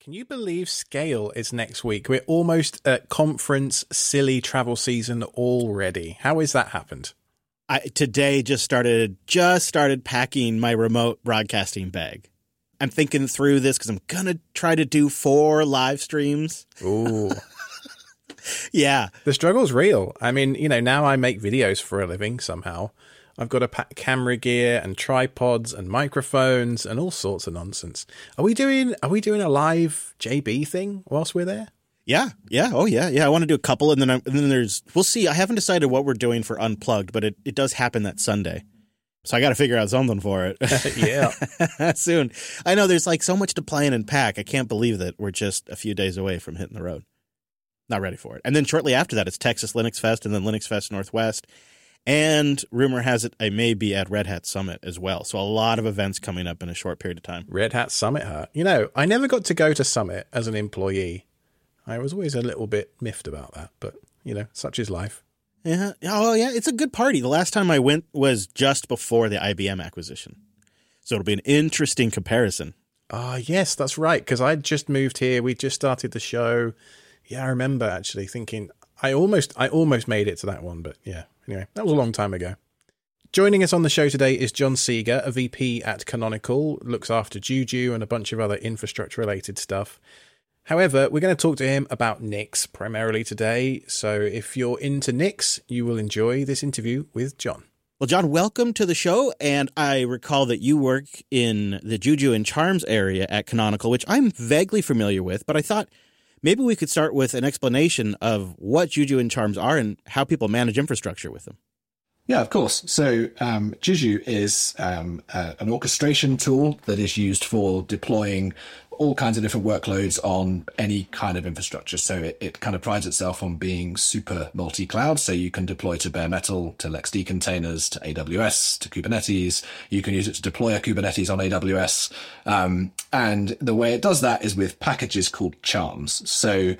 Can you believe Scale is next week? We're almost at conference silly travel season already. How has that happened? I today just started packing my remote broadcasting bag. I'm thinking through this because I'm going to try to do 4 live streams. Ooh. Yeah. The struggle's real. I mean, now I make videos for a living somehow. I've got to pack camera gear and tripods and microphones and all sorts of nonsense. Are we doing a live JB thing whilst we're there? Yeah. Oh, yeah. I want to do a couple, and then we'll see. I haven't decided what we're doing for Unplugged, but it does happen that Sunday. So I got to figure out something for it. Yeah. Soon. I know there's so much to plan and pack. I can't believe that we're just a few days away from hitting the road. Not ready for it. And then shortly after that, it's Texas Linux Fest and then Linux Fest Northwest. And rumor has it I may be at Red Hat Summit as well. So a lot of events coming up in a short period of time. Red Hat Summit, huh? I never got to go to Summit as an employee. I was always a little bit miffed about that, but, such is life. Yeah. Oh, yeah. It's a good party. The last time I went was just before the IBM acquisition. So it'll be an interesting comparison. Ah, yes, that's right. Because I just moved here. We just started the show. Yeah, I remember actually thinking I almost made it to that one. But yeah, anyway, that was a long time ago. Joining us on the show today is John Seeger, a VP at Canonical, looks after Juju and a bunch of other infrastructure-related stuff. However, we're going to talk to him about Nix primarily today. So if you're into Nix, you will enjoy this interview with John. Well, John, welcome to the show. And I recall that you work in the Juju and Charms area at Canonical, which I'm vaguely familiar with. But I thought maybe we could start with an explanation of what Juju and Charms are and how people manage infrastructure with them. Yeah, of course. So Juju is an orchestration tool that is used for deploying all kinds of different workloads on any kind of infrastructure. So it kind of prides itself on being super multi-cloud. So you can deploy to bare metal, to LXD containers, to AWS, to Kubernetes. You can use it to deploy a Kubernetes on AWS. And the way it does that is with packages called charms. So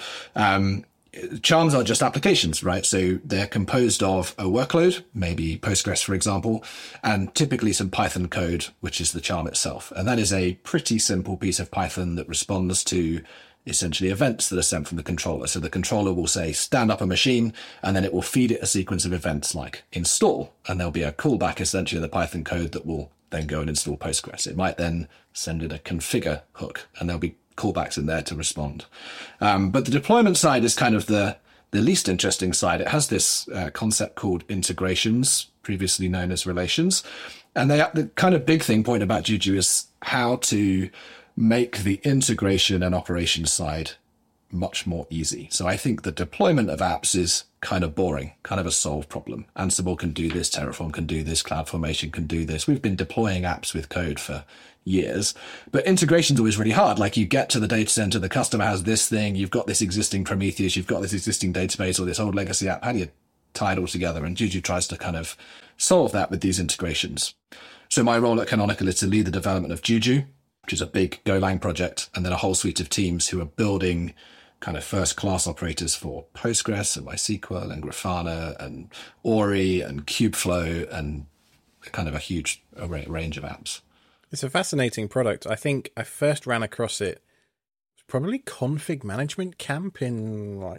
charms are just applications, right? So they're composed of a workload, maybe Postgres, for example, and typically some Python code, which is the charm itself. And that is a pretty simple piece of Python that responds to essentially events that are sent from the controller. So the controller will say, stand up a machine, and then it will feed it a sequence of events like install. And there'll be a callback essentially in the Python code that will then go and install Postgres. It might then send it a configure hook, and there'll be callbacks in there to respond. But the deployment side is kind of the least interesting side. It has this concept called integrations, previously known as relations. And the kind of big thing point about Juju is how to make the integration and operations side much more easy. So I think the deployment of apps is kind of boring, kind of a solved problem. Ansible can do this, Terraform can do this, CloudFormation can do this. We've been deploying apps with code for years, but integration's always really hard. Like you get to the data center, the customer has this thing, you've got this existing Prometheus, you've got this existing database or this old legacy app. How do you tie it all together? And Juju tries to kind of solve that with these integrations. So my role at Canonical is to lead the development of Juju, which is a big Golang project, and then a whole suite of teams who are building kind of first-class operators for Postgres and MySQL and Grafana and Ori and Kubeflow and kind of a huge range of apps. It's a fascinating product. I think I first ran across it probably Config Management Camp in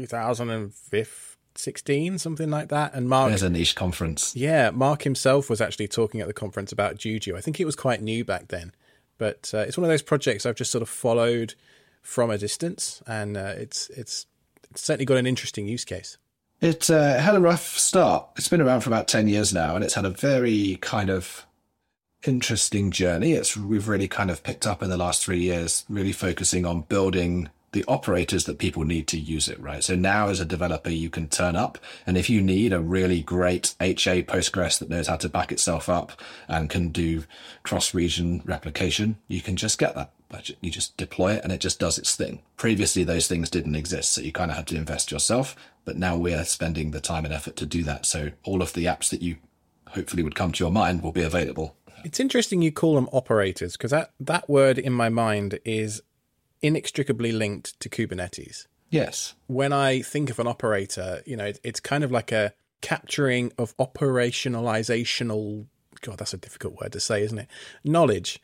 2016, something like that. And Mark, there's a niche conference. Yeah, Mark himself was actually talking at the conference about Juju. I think it was quite new back then, but it's one of those projects I've just sort of followed from a distance, and it's certainly got an interesting use case. It had a rough start. It's been around for about 10 years now, and it's had a very kind of interesting journey. We've really kind of picked up in the last 3 years, really focusing on building the operators that people need to use it, right? So now as a developer, you can turn up, and if you need a really great HA Postgres that knows how to back itself up and can do cross-region replication, you can just get that. You just deploy it and it just does its thing. Previously, those things didn't exist, so you kind of had to invest yourself, but now we're spending the time and effort to do that. So all of the apps that you hopefully would come to your mind will be available. It's interesting you call them operators, because that word in my mind is inextricably linked to Kubernetes. Yes. When I think of an operator, it's kind of like a capturing of operationalizational, God, that's a difficult word to say, isn't it? Knowledge.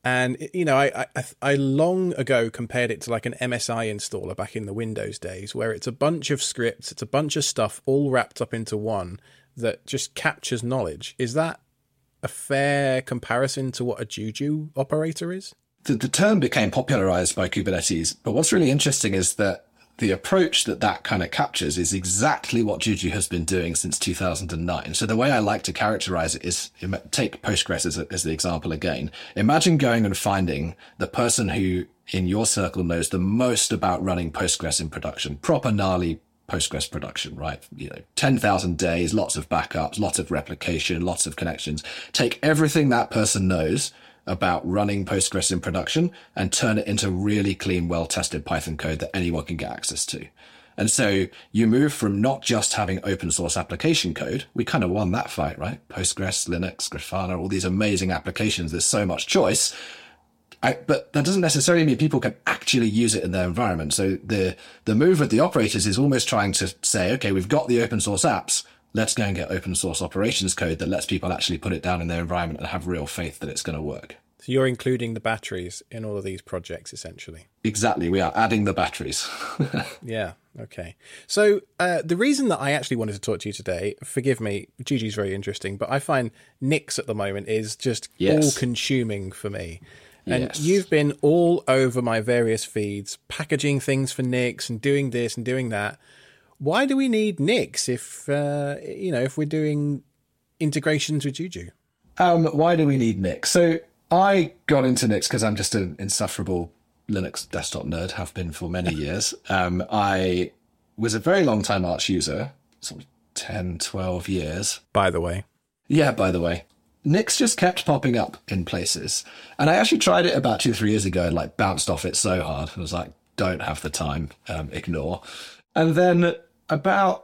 And, you know, I long ago compared it to like an MSI installer back in the Windows days, where it's a bunch of scripts, it's a bunch of stuff all wrapped up into one that just captures knowledge. Is that a fair comparison to what a Juju operator is? The term became popularized by Kubernetes, but what's really interesting is that the approach that kind of captures is exactly what Juju has been doing since 2009. So the way I like to characterize it is, take Postgres as the example again. Imagine going and finding the person who in your circle knows the most about running Postgres in production, proper gnarly Postgres production, right? 10,000 days, lots of backups, lots of replication, lots of connections. Take everything that person knows about running Postgres in production and turn it into really clean, well-tested Python code that anyone can get access to. And so you move from not just having open source application code. We kind of won that fight, right? Postgres, Linux, Grafana, all these amazing applications. There's so much choice. But that doesn't necessarily mean people can actually use it in their environment. So the move with the operators is almost trying to say, okay, we've got the open source apps. Let's go and get open source operations code that lets people actually put it down in their environment and have real faith that it's going to work. So you're including the batteries in all of these projects, essentially. Exactly. We are adding the batteries. Yeah. Okay. So the reason that I actually wanted to talk to you today, forgive me, Juju's very interesting, but I find Nix at the moment is just all-consuming for me. And you've been all over my various feeds, packaging things for Nix and doing this and doing that. Why do we need Nix if we're doing integrations with Juju? Why do we need Nix? So I got into Nix because I'm just an insufferable Linux desktop nerd, have been for many years. I was a very long time Arch user, sort of 10, 12 years. By the way. Yeah, by the way. Nix just kept popping up in places. And I actually tried it about 2-3 years ago and like bounced off it so hard. I was like, don't have the time, ignore. And then about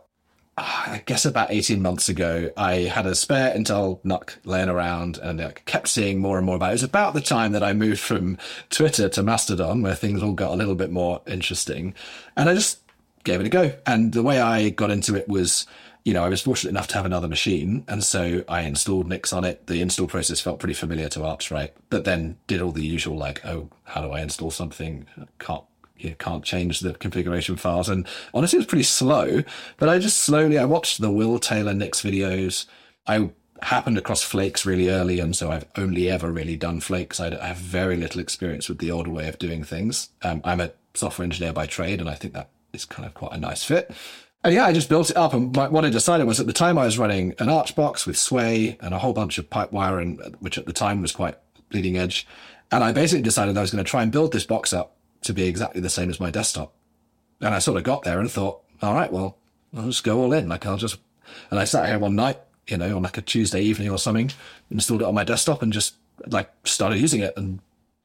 18 months ago, I had a spare Intel NUC laying around and I kept seeing more and more about it. It was about the time that I moved from Twitter to Mastodon, where things all got a little bit more interesting. And I just gave it a go. And the way I got into it was, I was fortunate enough to have another machine. And so I installed Nix on it. The install process felt pretty familiar to Arch, right? But then did all the usual, like, oh, how do I install something? Can't change the configuration files. And honestly, it was pretty slow, but I watched the Will Taylor Nix videos. I happened across Flakes really early, and so I've only ever really done Flakes. I have very little experience with the older way of doing things. I'm a software engineer by trade, and I think that is kind of quite a nice fit. And yeah, I just built it up. And what I decided was, at the time I was running an Arch box with Sway and a whole bunch of Pipewire, which at the time was quite bleeding edge. And I basically decided I was going to try and build this box up to be exactly the same as my desktop. And I sort of got there and thought, all right, well, I'll just go all in. And I sat here one night, on like a Tuesday evening or something, installed it on my desktop and just like started using it. And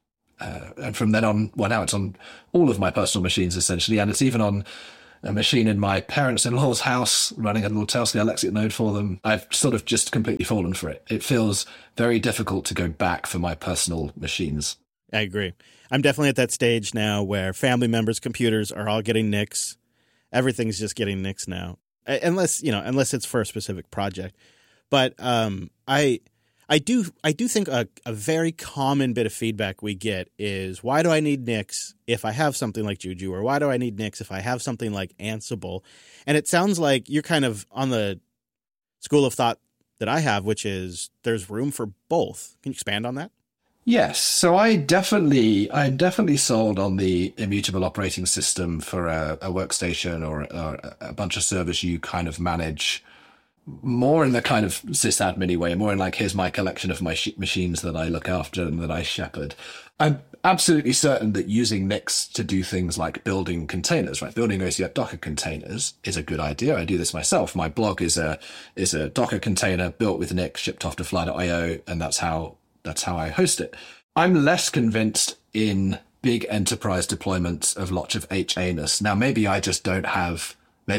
from then on, well, now it's on all of my personal machines essentially. And it's even on a machine in my parents-in-law's house, running a little Tailscale Lexicon node for them. I've sort of just completely fallen for it. It feels very difficult to go back for my personal machines. I agree. I'm definitely at that stage now where family members' computers are all getting Nix. Everything's just getting Nix now, unless it's for a specific project. But I do think a very common bit of feedback we get is, why do I need Nix if I have something like Juju, or why do I need Nix if I have something like Ansible? And it sounds like you're kind of on the school of thought that I have, which is there's room for both. Can you expand on that? Yes. So I'm definitely sold on the immutable operating system for a workstation or a bunch of servers you kind of manage more in the kind of sysadmin way, more in like, here's my collection of my machines that I look after and that I shepherd. I'm absolutely certain that using Nix to do things like building containers, right? Building OCF Docker containers is a good idea. I do this myself. My blog is a Docker container built with Nix, shipped off to Fly.io, and that's how I host it. I'm less convinced in big enterprise deployments of lots of HA-ness. Now, maybe I don't have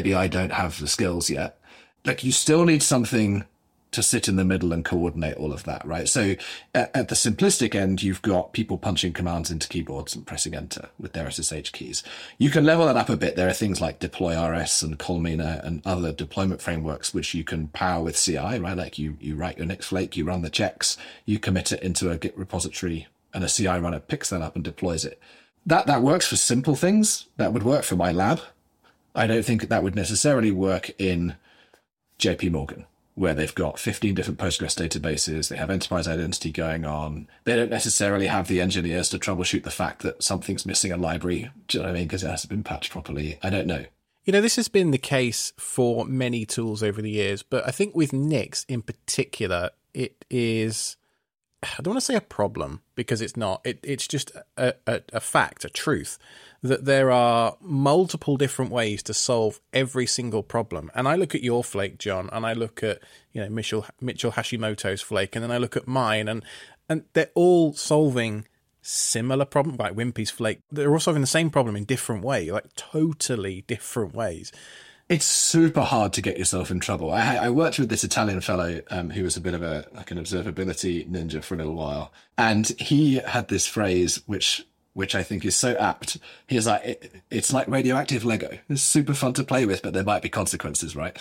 the skills yet. Like, you still need something to sit in the middle and coordinate all of that, right? So at the simplistic end, you've got people punching commands into keyboards and pressing enter with their SSH keys. You can level that up a bit. There are things like DeployRS and Colmena and other deployment frameworks which you can power with CI, right? Like you write your Nix flake, you run the checks, you commit it into a Git repository and a CI runner picks that up and deploys it. That works for simple things. That would work for my lab. I don't think that would necessarily work in JP Morgan, where they've got 15 different Postgres databases. They have enterprise identity going on. They don't necessarily have the engineers to troubleshoot the fact that something's missing a library. Do you know what I mean? Because it hasn't been patched properly. I don't know. You know, this has been the case for many tools over the years, but I think with Nix in particular, it is, I don't want to say a problem, because it's not. It's just a fact, a truth, that there are multiple different ways to solve every single problem. And I look at your flake, John, and I look at, you know, Mitchell Hashimoto's flake, and then I look at mine, and they're all solving similar problem, like Wimpy's flake. They're all solving the same problem in different ways, like totally different ways. It's super hard to get yourself in trouble. I worked with this Italian fellow who was a bit of an observability ninja for a little while, and he had this phrase which I think is so apt. He's like, it's like radioactive Lego. It's super fun to play with, but there might be consequences, right?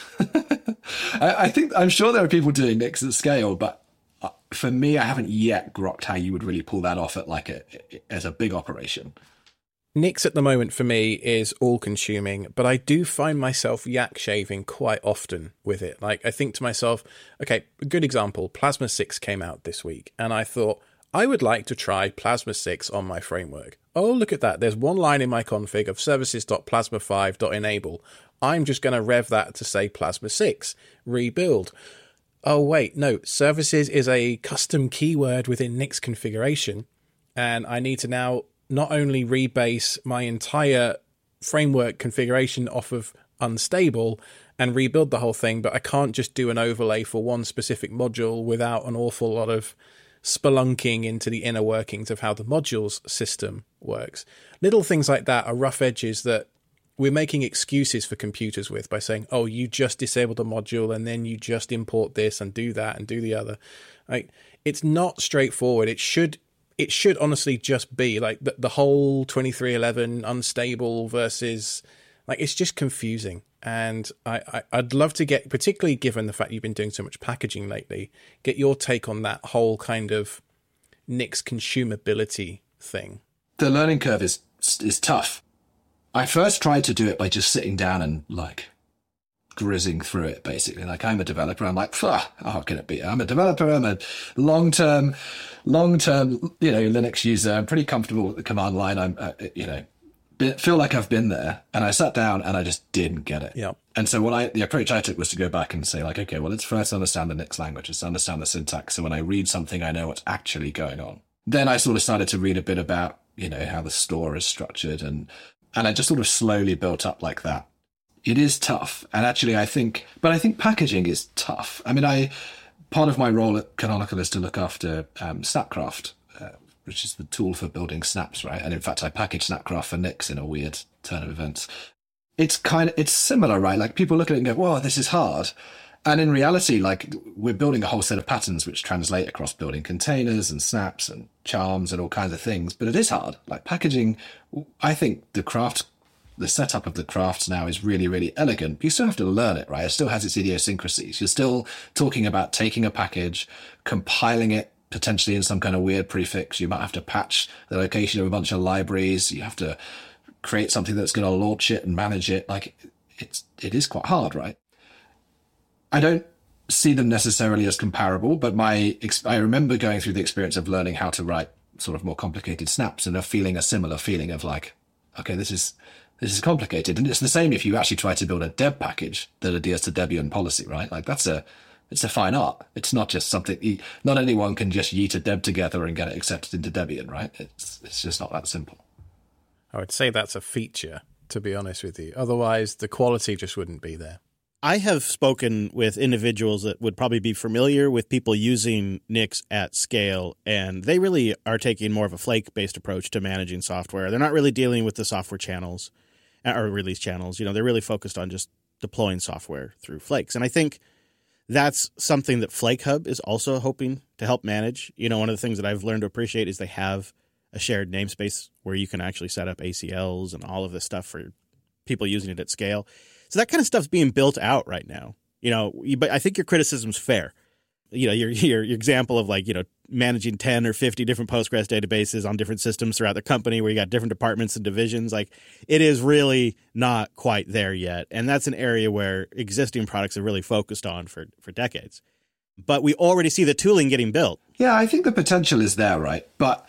I'm sure there are people doing Nix at scale, but for me, I haven't yet grokked how you would really pull that off at as a big operation. Nix at the moment for me is all consuming, but I do find myself yak shaving quite often with it. Like, I think to myself, okay, a good example, Plasma 6 came out this week, and I thought, I would like to try Plasma 6 on my framework. Oh, look at that. There's one line in my config of services.plasma5.enable. I'm just going to rev that to say Plasma 6, rebuild. Oh, wait, no, services is a custom keyword within Nix configuration, and I need to now not only rebase my entire framework configuration off of unstable and rebuild the whole thing, but I can't just do an overlay for one specific module without an awful lot of spelunking into the inner workings of how the modules system works. Little things like that are rough edges that we're making excuses for computers with by saying, oh, you just disabled a module and then you just import this and do that and do the other. Like, it's not straightforward. It should honestly just be like the whole 2311 unstable versus, like, it's just confusing. And I'd love to get, particularly given the fact you've been doing so much packaging lately, get your take on that whole kind of Nix consumability thing. The learning curve is tough. I first tried to do it by just sitting down and like grizzing through it, basically. Like, I'm a developer. I'm like, how can it be? I'm a developer. I'm a long-term, Linux user. I'm pretty comfortable with the command line. I'm, feel like I've been there. And I sat down and I just didn't get it. Yeah. And so the approach I took was to go back and say, like, okay, well, let's first understand the Nix language. Let's understand the syntax. So when I read something, I know what's actually going on. Then I sort of started to read a bit about, how the store is structured. And I just sort of slowly built up like that. It is tough. And actually, I think packaging is tough. I mean, part of my role at Canonical is to look after Snapcraft, which is the tool for building snaps, right? And in fact, I package Snapcraft for Nix in a weird turn of events. It's similar, right? Like, people look at it and go, whoa, this is hard. And in reality, like, we're building a whole set of patterns which translate across building containers and snaps and charms and all kinds of things. But it is hard. Like, packaging, I think the setup of the crafts now is really, really elegant. You still have to learn it, right? It still has its idiosyncrasies. You're still talking about taking a package, compiling it, potentially in some kind of weird prefix. You might have to patch the location of a bunch of libraries. You have to create something that's going to launch it and manage it. Like, it is quite hard, right? I don't see them necessarily as comparable, but I remember going through the experience of learning how to write sort of more complicated snaps and feeling a similar feeling of like, okay, this is complicated. And it's the same if you actually try to build a deb package that adheres to Debian policy, right? Like, it's a fine art. It's not just something, not anyone can just yeet a deb together and get it accepted into Debian, right? It's just not that simple. I would say that's a feature, to be honest with you. Otherwise, the quality just wouldn't be there. I have spoken with individuals that would probably be familiar with people using Nix at scale, and they really are taking more of a flake-based approach to managing software. They're not really dealing with the software channels or release channels. They're really focused on just deploying software through flakes. And I think that's something that Flake Hub is also hoping to help manage. One of the things that I've learned to appreciate is they have a shared namespace where you can actually set up ACLs and all of this stuff for people using it at scale. So that kind of stuff's being built out right now, but I think your criticism's fair. Your example of managing 10 or 50 different Postgres databases on different systems throughout the company where you got different departments and divisions. Like, it is really not quite there yet. And that's an area where existing products have really focused on for decades. But we already see the tooling getting built. Yeah, I think the potential is there, right? But,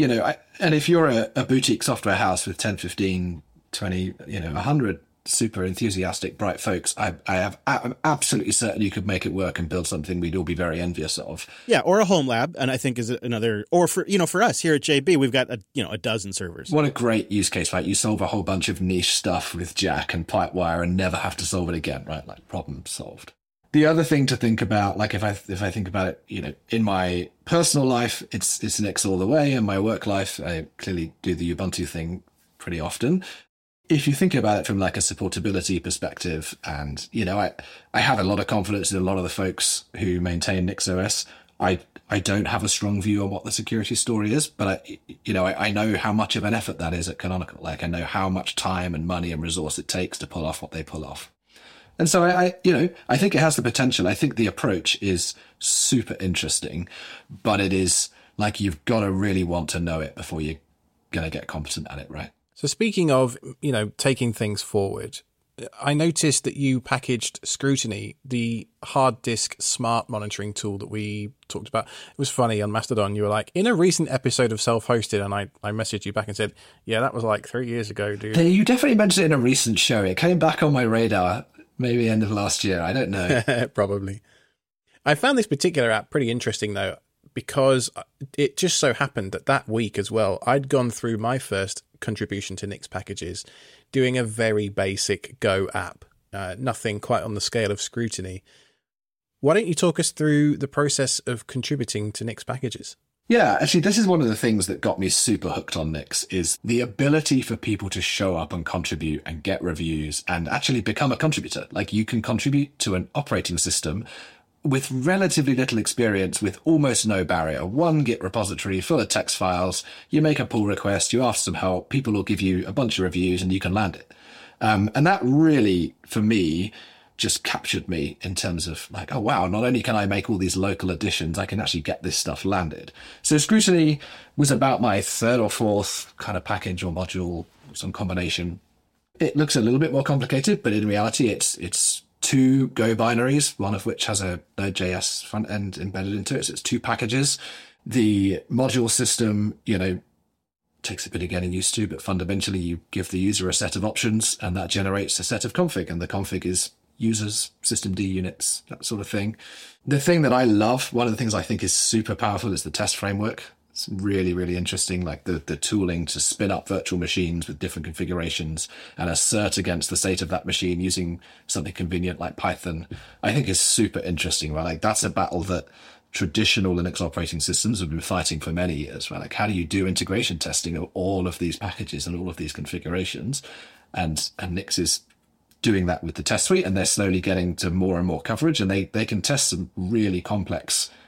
and if you're a boutique software house with 10, 15, 20, 100 super enthusiastic, bright folks, I'm absolutely certain you could make it work and build something we'd all be very envious of. Yeah, or a home lab, and I think is another, or for us here at JB, we've got a dozen servers. What a great use case, right? You solve a whole bunch of niche stuff with Jack and Pipewire and never have to solve it again, right? Like, problem solved. The other thing to think about, like if I think about it, in my personal life, it's Nix all the way. In my work life, I clearly do the Ubuntu thing pretty often. If you think about it from like a supportability perspective, and I have a lot of confidence in a lot of the folks who maintain NixOS. I don't have a strong view on what the security story is, but I know how much of an effort that is at Canonical. Like, I know how much time and money and resource it takes to pull off what they pull off. And so I think it has the potential. I think the approach is super interesting, but it is like, you've got to really want to know it before you're going to get competent at it, right? So speaking of, taking things forward, I noticed that you packaged Scrutiny, the hard disk smart monitoring tool that we talked about. It was funny on Mastodon. You were like, in a recent episode of Self-Hosted, and I messaged you back and said, yeah, that was like 3 years ago, dude. You definitely mentioned it in a recent show. It came back on my radar maybe end of last year. I don't know. Probably. I found this particular app pretty interesting, though, because it just so happened that week as well, I'd gone through my first contribution to Nix packages, doing a very basic Go app, nothing quite on the scale of Scrutiny. Why don't you talk us through the process of contributing to Nix packages? Yeah, actually, this is one of the things that got me super hooked on Nix, is the ability for people to show up and contribute and get reviews and actually become a contributor. Like, you can contribute to an operating system with relatively little experience, with almost no barrier. One Git repository full of text files, you make a pull request, you ask some help, people will give you a bunch of reviews and you can land it. And that really, for me, just captured me in terms of like, oh wow, not only can I make all these local additions, I can actually get this stuff landed. So Scrutiny was about my third or fourth kind of package or module, some combination. It looks a little bit more complicated, but in reality, it's two Go binaries, one of which has a Node.js front end embedded into it. So it's two packages. The module system, takes a bit of getting used to, but fundamentally you give the user a set of options and that generates a set of config, and the config is users, systemd units, that sort of thing. The thing that I love, one of the things I think is super powerful, is the test framework. It's really, really interesting, like the tooling to spin up virtual machines with different configurations and assert against the state of that machine using something convenient like Python, I think is super interesting, right? Like, that's a battle that traditional Linux operating systems have been fighting for many years, right? Like, how do you do integration testing of all of these packages and all of these configurations? And Nix is doing that with the test suite, and they're slowly getting to more and more coverage, and they can test some really complex